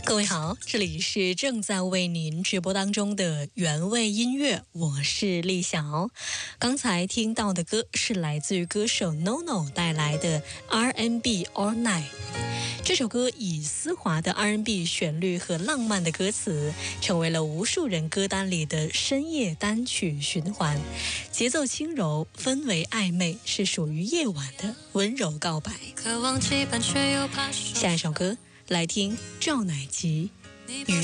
各位好，这里是正在为您直播当中的原味音乐，我是丽晓。刚才听到的歌是来自于歌手 NONO 带来的 R&B All Night。这首歌以丝滑的 R&B 旋律和浪漫的歌词，成为了无数人歌单里的深夜单曲循环。节奏轻柔，氛围暧昧，是属于夜晚的温柔告白。 渴望期盼却又怕受伤。 下一首歌来听赵乃吉《余